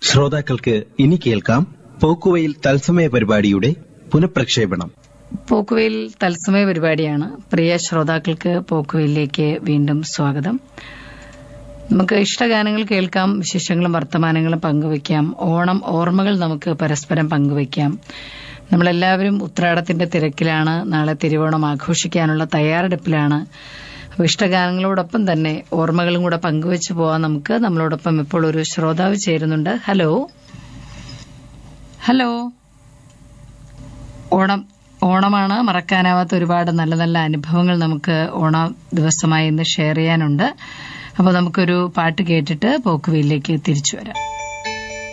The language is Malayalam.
ശ്രോതാക്കൾക്ക് ഇനി കേൾക്കാം പോക്കുവെയിൽ തത്സമയ പരിപാടിയുടെ പുനഃപ്രക്ഷേപണം. പോക്കുവെയിൽ തത്സമയ പരിപാടിയാണ്. പ്രിയ ശ്രോതാക്കൾക്ക് പോക്കുവെയിലേക്ക് വീണ്ടും സ്വാഗതം. നമുക്ക് ഇഷ്ടഗാനങ്ങൾ കേൾക്കാം, വിശേഷങ്ങളും വർത്തമാനങ്ങളും പങ്കുവയ്ക്കാം, ഓണം ഓർമ്മകൾ നമുക്ക് പരസ്പരം പങ്കുവയ്ക്കാം. നമ്മളെല്ലാവരും ഉത്രാടത്തിന്റെ തിരക്കിലാണ്, നാളെ തിരുവോണം ആഘോഷിക്കാനുള്ള തയ്യാറെടുപ്പിലാണ്. അപ്പോൾ ഇഷ്ടഗാനങ്ങളോടൊപ്പം തന്നെ ഓർമ്മകളും കൂടെ പങ്കുവെച്ചു പോവാൻ നമുക്ക്. നമ്മളോടൊപ്പം ഇപ്പോൾ ഒരു ശ്രോതാവ് ചേരുന്നുണ്ട്. Hello hello. ഓണമാണ്, മറക്കാനാവാത്ത ഒരുപാട് നല്ല നല്ല അനുഭവങ്ങൾ നമുക്ക് ഓണ ദിവസമായി ഇന്ന് ഷെയർ ചെയ്യാനുണ്ട്. അപ്പോൾ നമുക്കൊരു പാട്ട് കേട്ടിട്ട് പോക്കുവെയിലേക്ക് തിരിച്ചു വരാം.